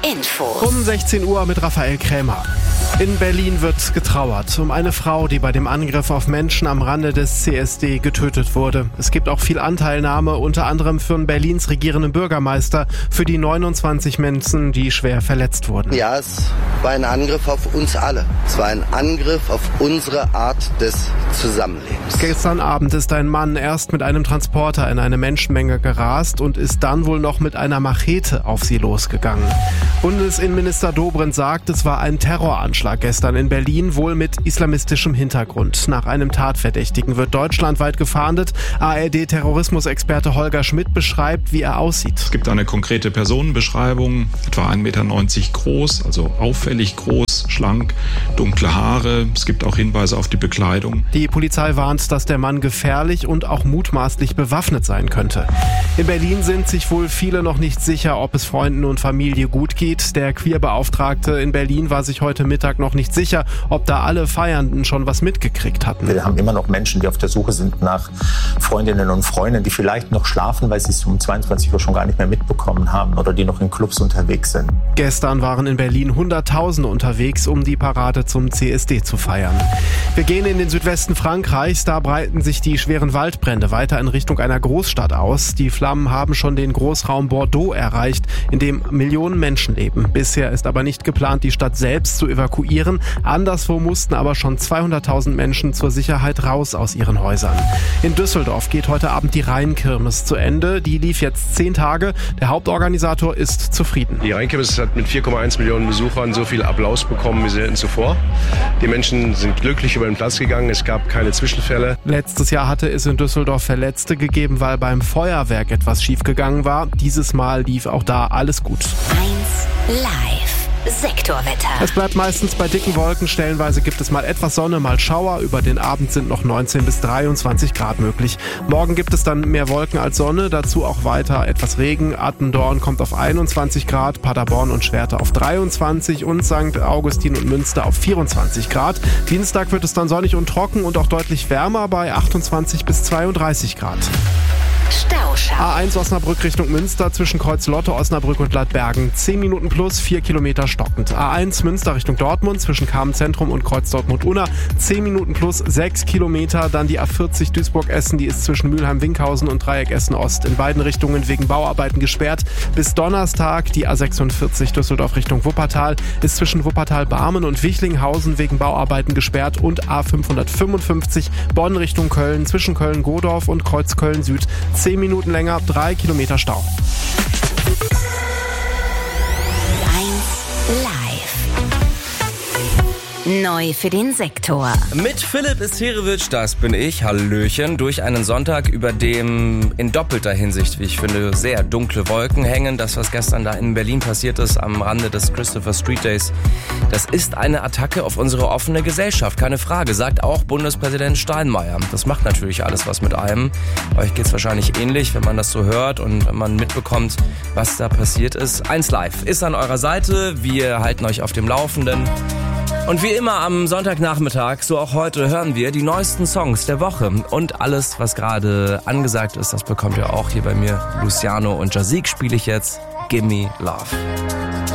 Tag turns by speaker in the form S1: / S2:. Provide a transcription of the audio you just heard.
S1: Info.
S2: Um 16 Uhr mit Raphael Krämer. In Berlin wird getrauert um eine Frau, die bei dem Angriff auf Menschen am Rande des CSD getötet wurde. Es gibt auch viel Anteilnahme, unter anderem für Berlins regierenden Bürgermeister, für die 29 Menschen, die schwer verletzt wurden.
S3: Ja, es war ein Angriff auf uns alle. Es war ein Angriff auf unsere Art des Zusammenlebens.
S2: Gestern Abend ist ein Mann erst mit einem Transporter in eine Menschenmenge gerast und ist dann wohl noch mit einer Machete auf sie losgegangen. Bundesinnenminister Dobrindt sagt, es war ein Terroranschlag gestern in Berlin, wohl mit islamistischem Hintergrund. Nach einem Tatverdächtigen wird deutschlandweit gefahndet. ARD-Terrorismusexperte Holger Schmidt beschreibt, wie er aussieht.
S4: Es gibt eine konkrete Personenbeschreibung, etwa 1,90 Meter groß, also auffällig groß, schlank, dunkle Haare. Es gibt auch Hinweise auf die Bekleidung.
S2: Die Polizei warnt, dass der Mann gefährlich und auch mutmaßlich bewaffnet sein könnte. In Berlin sind sich wohl viele noch nicht sicher, ob es Freunden und Familie gut geht. Der Queerbeauftragte in Berlin war sich heute Mittag noch nicht sicher, ob da alle Feiernden schon was mitgekriegt hatten.
S5: Wir haben immer noch Menschen, die auf der Suche sind nach Freundinnen und Freunden, die vielleicht noch schlafen, weil sie es um 22 Uhr schon gar nicht mehr mitbekommen haben oder die noch in Clubs unterwegs sind.
S2: Gestern waren in Berlin Hunderttausende unterwegs, um die Parade zum CSD zu feiern. Wir gehen in den Südwesten Frankreichs. Da breiten sich die schweren Waldbrände weiter in Richtung einer Großstadt aus. Die Flammen haben schon den Großraum Bordeaux erreicht, in dem Millionen Menschen leben. Bisher ist aber nicht geplant, die Stadt selbst zu evakuieren. Anderswo mussten aber schon 200.000 Menschen zur Sicherheit raus aus ihren Häusern. In Düsseldorf geht heute Abend die Rheinkirmes zu Ende. Die lief jetzt 10 Tage. Der Hauptorganisator ist zufrieden.
S6: Die Rheinkirmes hat mit 4,1 Millionen Besuchern so viel Applaus bekommen wie selten zuvor. Die Menschen sind glücklich über den Platz gegangen. Es gab keine Zwischenfälle.
S2: Letztes Jahr hatte es in Düsseldorf Verletzte gegeben, weil beim Feuerwerk etwas schiefgegangen war. Dieses Mal lief auch da alles gut.
S1: 1 Live. Sektorwetter.
S2: Es bleibt meistens bei dicken Wolken. Stellenweise gibt es mal etwas Sonne, mal Schauer. Über den Abend sind noch 19 bis 23 Grad möglich. Morgen gibt es dann mehr Wolken als Sonne. Dazu auch weiter etwas Regen. Attendorn kommt auf 21 Grad, Paderborn und Schwerte auf 23 und St. Augustin und Münster auf 24 Grad. Dienstag wird es dann sonnig und trocken und auch deutlich wärmer bei 28 bis 32 Grad.
S1: Stauschau.
S2: A1 Osnabrück Richtung Münster zwischen Kreuz-Lotte, Osnabrück und Gladbergen. 10 Minuten plus, 4 Kilometer stockend. A1 Münster Richtung Dortmund zwischen Kamen-Zentrum und Kreuz Dortmund-Unna. 10 Minuten plus, 6 Kilometer. Dann die A40 Duisburg-Essen, die ist zwischen Mülheim-Winkhausen und Dreieck Essen-Ost in beiden Richtungen wegen Bauarbeiten gesperrt. Bis Donnerstag die A46 Düsseldorf Richtung Wuppertal ist zwischen Wuppertal-Barmen und Wichlinghausen wegen Bauarbeiten gesperrt und A555 Bonn Richtung Köln zwischen Köln-Godorf und Kreuz Köln-Süd. 10 Minuten länger, 3 Kilometer Stau.
S1: 1 Live. Neu für den Sektor.
S7: Mit Philipp Isterewitsch, das bin ich, Hallöchen, durch einen Sonntag, über dem in doppelter Hinsicht, wie ich finde, sehr dunkle Wolken hängen. Das, was gestern da in Berlin passiert ist, am Rande des Christopher Street Days, das ist eine Attacke auf unsere offene Gesellschaft, keine Frage, sagt auch Bundespräsident Steinmeier. Das macht natürlich alles was mit einem. Euch geht's wahrscheinlich ähnlich, wenn man das so hört und wenn man mitbekommt, was da passiert ist. 1 Live ist an eurer Seite, wir halten euch auf dem Laufenden. Und wie immer am Sonntagnachmittag, so auch heute, hören wir die neuesten Songs der Woche. Und alles, was gerade angesagt ist, das bekommt ihr auch hier bei mir. Luciano und Jazik spiele ich jetzt. Gimme Love.